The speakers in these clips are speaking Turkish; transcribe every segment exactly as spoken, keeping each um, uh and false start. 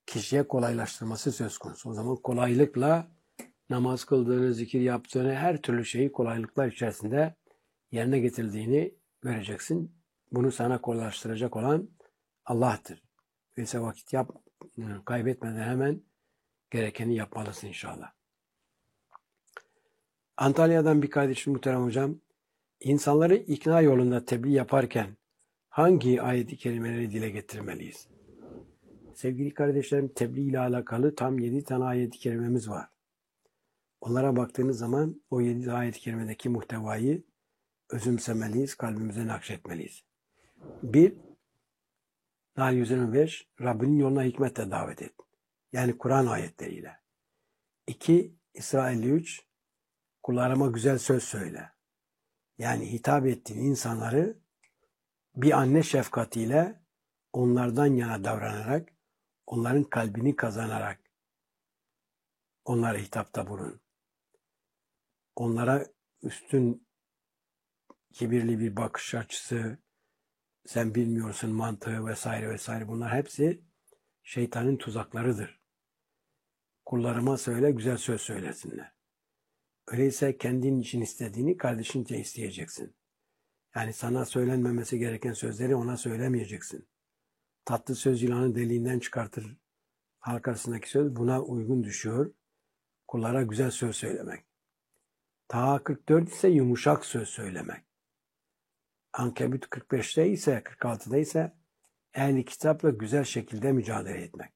kişiye kolaylaştırması söz konusu. O zaman kolaylıkla namaz kıldığını, zikir yaptığını, her türlü şeyi kolaylıklar içerisinde yerine getirdiğini göreceksin. Bunu sana kolaylaştıracak olan Allah'tır. Öyleyse vakit yap, kaybetmeden hemen gerekeni yapmalısın inşallah. Antalya'dan bir kardeşim muhterem hocam, insanları ikna yolunda tebliğ yaparken hangi ayet-i kerimeleri dile getirmeliyiz? Sevgili kardeşlerim, tebliğ ile alakalı tam yedi tane ayet-i kerimemiz var. Onlara baktığınız zaman o yedi ayet-i kerimedeki muhtevayı özümsemeliyiz, kalbimize nakşetmeliyiz. Bir, Nahl yüz yirmi beş, Rabbinin yoluna hikmetle davet et. Yani Kur'an ayetleriyle. İki, İsra elli üç, kullarıma güzel söz söyle. Yani hitap ettiğin insanları bir anne şefkatiyle onlardan yana davranarak, onların kalbini kazanarak onlara hitapta bulun. Onlara üstün, kibirli bir bakış açısı, sen bilmiyorsun mantığı vesaire vesaire, bunlar hepsi şeytanın tuzaklarıdır. Kullarıma söyle, güzel söz söylesinler. Öyleyse kendin için istediğini kardeşin için isteyeceksin. Yani sana söylenmemesi gereken sözleri ona söylemeyeceksin. Tatlı söz yılanı deliğinden çıkartır. Halk arasındaki söz buna uygun düşüyor. Kullara güzel söz söylemek. Taha kırk dört ise yumuşak söz söylemek. Ankebut kırk beşte ise kırk altıda ise ehli kitapla güzel şekilde mücadele etmek.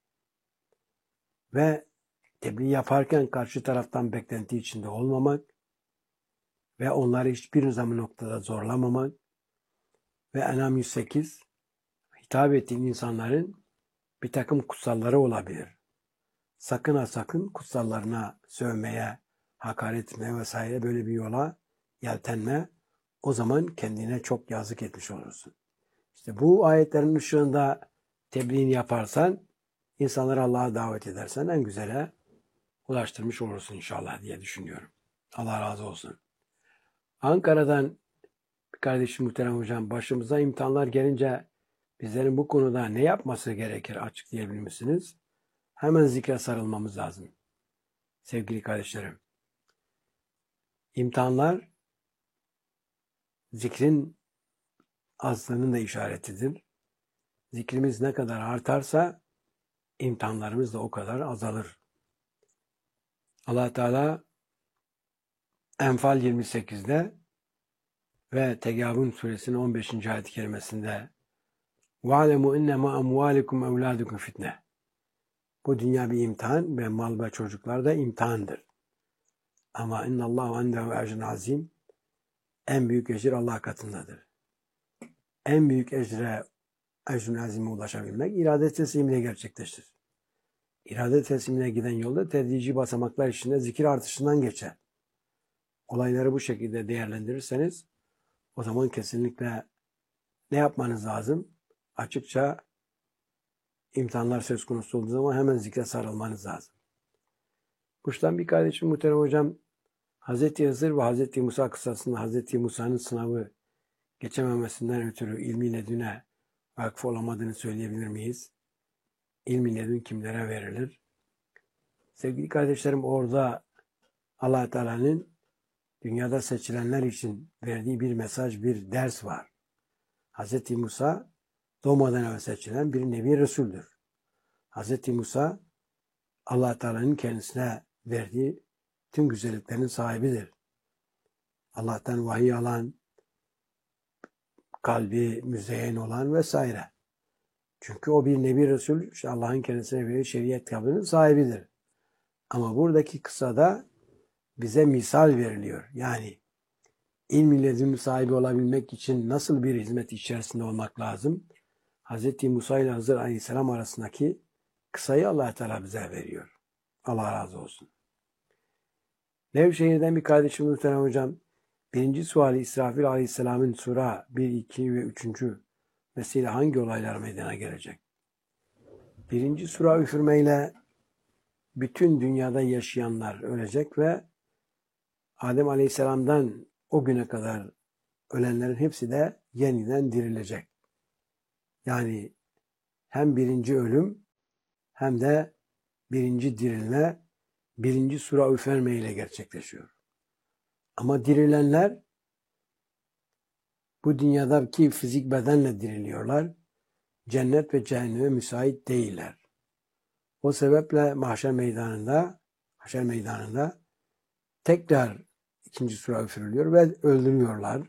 Ve tebliğ yaparken karşı taraftan beklenti içinde olmamak ve onları hiçbir zaman noktada zorlamamak ve En'am yüz sekiz, hitap ettiğin insanların bir takım kutsalları olabilir. Sakın ha sakın kutsallarına sövmeye, hakaret etmeye vesaire böyle bir yola yeltenme. O zaman kendine çok yazık etmiş olursun. İşte bu ayetlerin ışığında tebliğini yaparsan, insanları Allah'a davet edersen en güzele ulaştırmış olursun inşallah diye düşünüyorum. Allah razı olsun. Ankara'dan bir kardeşim muhterem hocam, başımıza imtihanlar gelince bizlerin bu konuda ne yapması gerekir açıklayabilir misiniz? Hemen zikre sarılmamız lazım. Sevgili kardeşlerim, imtihanlar zikrin azlığının da işaretidir. Zikrimiz ne kadar artarsa imtihanlarımız da o kadar azalır. Allah Teala Enfal yirmi sekizde ve Tegabun suresinin on beşinci ayet-i kerimesinde وَعَلَمُوا اِنَّمَا اَمْوَالِكُمْ اَوْلَادُكُمْ fitne. Bu dünya bir imtihan ve mal ve çocuklar da imtihandır. Ama اِنَّ اللّٰهُ عَنْدَهُ اَجْرٌ azim. En büyük ecir Allah katındadır. En büyük ecre, ecrün azime ulaşabilmek irade teslimine gerçekleşir. İrade teslimine giden yolda tedrici basamaklar içinde zikir artışından geçer. Olayları bu şekilde değerlendirirseniz o zaman kesinlikle ne yapmanız lazım? Açıkça imtihanlar söz konusu olduğu zaman hemen zikre sarılmanız lazım. Kuştan bir kardeşim muhterem hocam, Hazreti Hızır ve Hazreti Musa kıssasında Hazreti Musa'nın sınavı geçememesinden ötürü ilmi ledüne vakıf olamadığını söyleyebilir miyiz? İlmi ledün kimlere verilir? Sevgili kardeşlerim, orada Allah Teala'nın dünyada seçilenler için verdiği bir mesaj, bir ders var. Hazreti Musa doğmadan evvel seçilen bir nebi Resul'dür. Hazreti Musa Allah Teala'nın kendisine verdiği tüm güzelliklerin sahibidir. Allah'tan vahiy alan, kalbi müzeyyen olan vesaire. Çünkü o bir nebi Resul, işte Allah'ın kendisine verdiği şeriat kitabının sahibidir. Ama buradaki kıssada bize misal veriliyor. Yani ilmi ledün sahibi olabilmek için nasıl bir hizmet içerisinde olmak lazım? Hz. Musa ile Hızır Aleyhisselam arasındaki kıssayı Allah Teala bize veriyor. Allah razı olsun. Nevşehir'den bir kardeşim muhterem hocam, birinci suali İsrafil Aleyhisselam'ın sura bir, iki ve üçüncü mesele hangi olaylar meydana gelecek? Birinci sura üfürmeyle bütün dünyada yaşayanlar ölecek ve Adem Aleyhisselam'dan o güne kadar ölenlerin hepsi de yeniden dirilecek. Yani hem birinci ölüm hem de birinci dirilme, birinci sura üferme ile gerçekleşiyor. Ama dirilenler bu dünyadaki fizik bedenle diriliyorlar. Cennet ve cehenneme müsait değiller. O sebeple mahşer meydanında, mahşer meydanında tekrar ikinci sura üfürülüyor ve öldürüyorlar.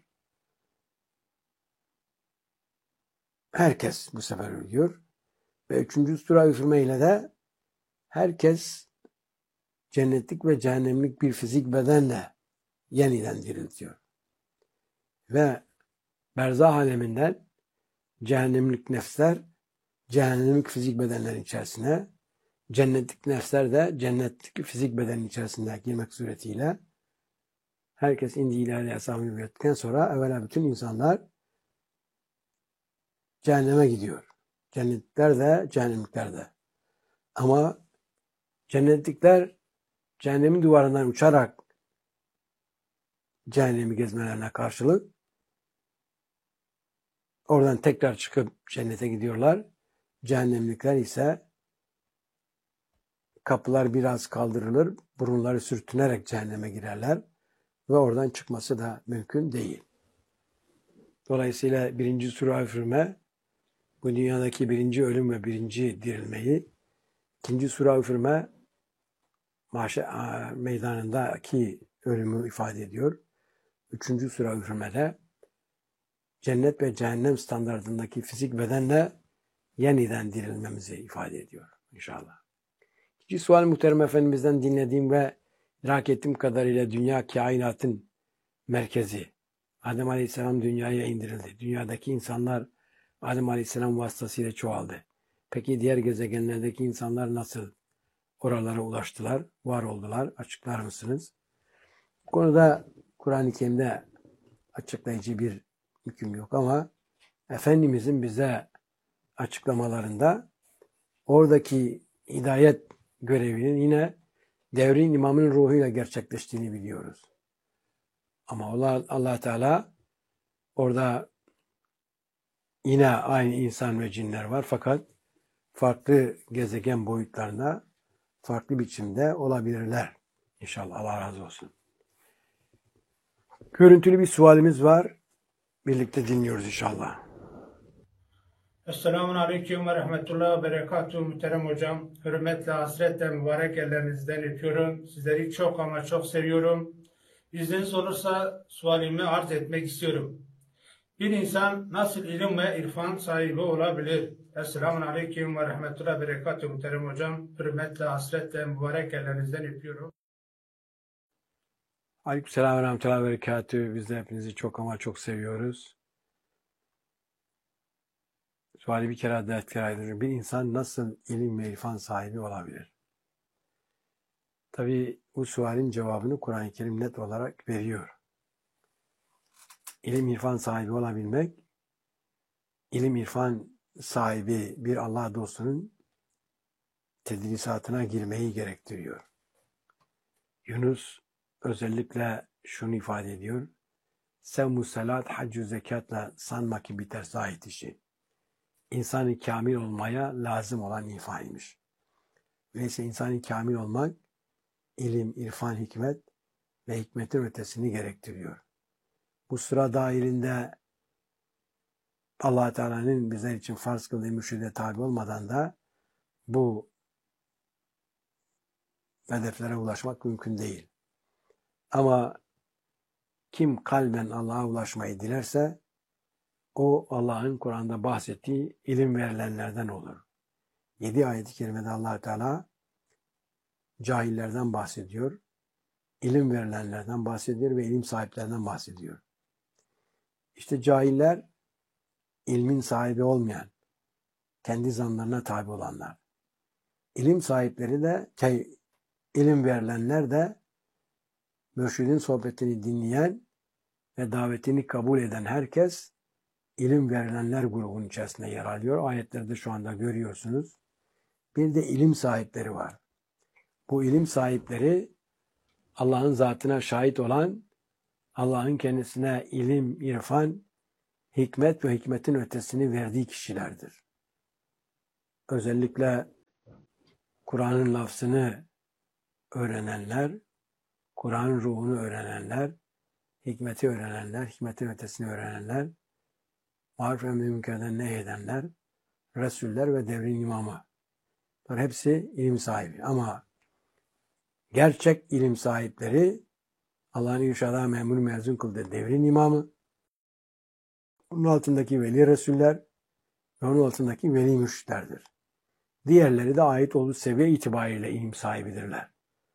Herkes bu sefer ölüyor. Ve üçüncü sura üfürmeyle de herkes cennetlik ve cehennemlik bir fizik bedenle yeniden diriltiyor. Ve berzah aleminden cehennemlik nefsler cehennemlik fizik bedenlerin içerisine, cennetlik nefsler de cennetlik fizik bedenin içerisine girmek suretiyle herkes indi ilahi hesabını verdikten sonra evvela bütün insanlar cehenneme gidiyor. Cennetlikler de, cehennemlikler de. Ama cennetlikler cehennemin duvarından uçarak cehennemi gezmelerine karşılık oradan tekrar çıkıp cennete gidiyorlar. Cehennemlikler ise kapılar biraz kaldırılır, burunları sürtünerek cehenneme girerler ve oradan çıkması da mümkün değil. Dolayısıyla birinci sura üfürme, bu dünyadaki birinci ölüm ve birinci dirilmeyi, ikinci sura üfürme, mahşer meydanındaki ölümü ifade ediyor. Üçüncü sura üfürmede cennet ve cehennem standartındaki fizik bedenle yeniden dirilmemizi ifade ediyor inşallah. İkinci sual muhterem Efendimiz'den dinlediğim ve idrak ettiğim kadarıyla dünya kainatın merkezi. Adem Aleyhisselam dünyaya indirildi. Dünyadaki insanlar Adem Aleyhisselam vasıtasıyla çoğaldı. Peki diğer gezegenlerdeki insanlar nasıl oralara ulaştılar, var oldular? Açıklar mısınız? Bu konuda Kur'an-ı Kerim'de açıklayıcı bir hüküm yok ama Efendimizin bize açıklamalarında oradaki hidayet görevinin yine devrin imamının ruhuyla gerçekleştiğini biliyoruz. Ama Allah, Allah Teala orada yine aynı insan ve cinler var fakat farklı gezegen boyutlarında farklı biçimde olabilirler. İnşallah Allah razı olsun. Görüntülü bir sualimiz var. Birlikte dinliyoruz inşallah. Esselamun Aleyküm ve Rahmetullah ve Berekatuhu muhterem hocam. Hürmetle, hasretle mübarek ellerinizden öpüyorum. Sizleri çok ama çok seviyorum. İzniniz olursa sualimi arz etmek istiyorum. Bir insan nasıl ilim ve irfan sahibi olabilir? Esselamun Aleyküm ve Rahmetullah ve Berekatuhu muhterem hocam. Hürmetle, hasretle mübarek ellerinizden öpüyorum. Aleykümselam ve rahmetullahi ve berekatühü. Biz de hepinizi çok ama çok seviyoruz. Suali bir kere daha tekrar ediyorum. Bir insan nasıl ilim ve irfan sahibi olabilir? Tabii bu sualin cevabını Kur'an-ı Kerim net olarak veriyor. İlim irfan sahibi olabilmek, ilim irfan sahibi bir Allah dostunun tedrisatına girmeyi gerektiriyor. Yunus özellikle şunu ifade ediyor. Sevmu salat, haccü zekatla sanma ki biter zahit işi. İnsan-ı kamil olmaya lazım olan ifaymış. Öyleyse insan-ı kamil olmak, ilim, irfan, hikmet ve hikmetin ötesini gerektiriyor. Bu sıra dahilinde Allah Teala'nın bizler için farz kıldığı mürşide tabi olmadan da bu hedeflere ulaşmak mümkün değil. Ama kim kalben Allah'a ulaşmayı dilerse o Allah'ın Kur'an'da bahsettiği ilim verilenlerden olur. Yedi ayet-i kerimede Allah Teala cahillerden bahsediyor, ilim verilenlerden bahsediyor ve ilim sahiplerinden bahsediyor. İşte cahiller ilmin sahibi olmayan, kendi zanlarına tabi olanlar. İlim sahipleri de, ilim verilenler de mürşidin sohbetini dinleyen ve davetini kabul eden herkes ilim verilenler grubunun içerisinde yer alıyor. Ayetlerde şu anda görüyorsunuz. Bir de ilim sahipleri var. Bu ilim sahipleri Allah'ın zatına şahit olan, Allah'ın kendisine ilim, irfan, hikmet ve hikmetin ötesini verdiği kişilerdir. Özellikle Kur'an'ın lafzını öğrenenler, Kur'an'ın ruhunu öğrenenler, hikmeti öğrenenler, hikmetin ötesini öğrenenler, maruf ve münkerden nehyedenler, Resuller ve devrin imamı. Bunlar hepsi ilim sahibi. Ama gerçek ilim sahipleri Allah'ın irşada memur mezun kıldığı devrin imamı, onun altındaki veli Resuller ve onun altındaki veli mürşitlerdir. Diğerleri de ait olduğu seviye itibariyle ilim sahibidirler.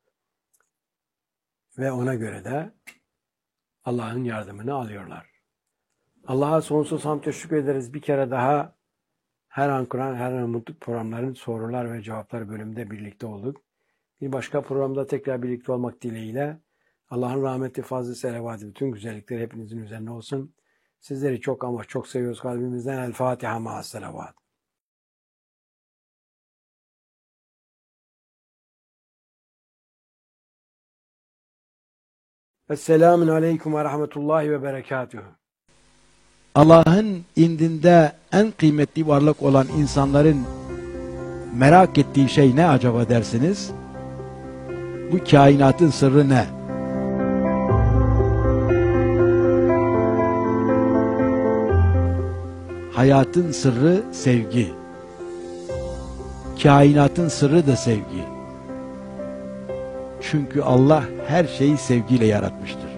Ve ona göre de Allah'ın yardımını alıyorlar. Allah'a sonsuz hamd teşekkür ederiz. Bir kere daha her an Kur'an, her an mutluluk programların sorular ve cevaplar bölümünde birlikte olduk. Bir başka programda tekrar birlikte olmak dileğiyle Allah'ın rahmeti, fazlı, selavatı, bütün güzellikleri hepinizin üzerine olsun. Sizleri çok ama çok seviyoruz kalbimizden. El Fatiha ma'as selavat. Esselamun aleyküm ve rahmetullahi ve berekatuhu. Allah'ın indinde en kıymetli varlık olan insanların merak ettiği şey ne acaba dersiniz? Bu kainatın sırrı ne? Hayatın sırrı sevgi. Kainatın sırrı da sevgi. Çünkü Allah her şeyi sevgiyle yaratmıştır.